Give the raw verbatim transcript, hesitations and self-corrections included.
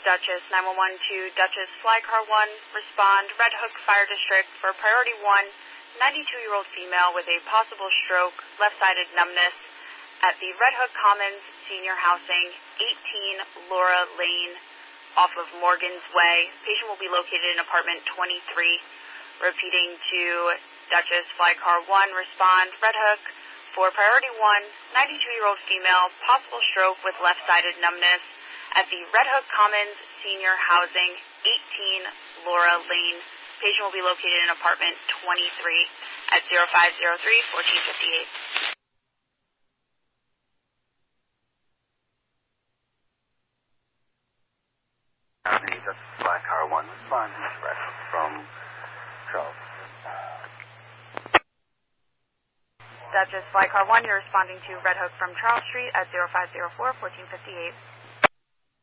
Dutchess nine one one to Dutchess Flycar one. Respond, Red Hook Fire District for Priority one, ninety-two-year-old female with a possible stroke, left-sided numbness at the Red Hook Commons Senior Housing, eighteen Laura Lane, off of Morgan's Way. Patient will be located in apartment twenty-three. Repeating to Dutchess Flycar one, respond, Red Hook for Priority one, ninety-two-year-old female, possible stroke with left-sided numbness at the Red Hook Commons Senior Housing, eighteen Laura Lane. Patient will be located in apartment twenty-three at zero five zero three, fourteen fifty-eight. County, that's Flycar one. Respond, Miss Red Hook from Charles. Dutchess Flycar one, you're responding to Red Hook from Charles Street at zero five zero four, fourteen fifty-eight.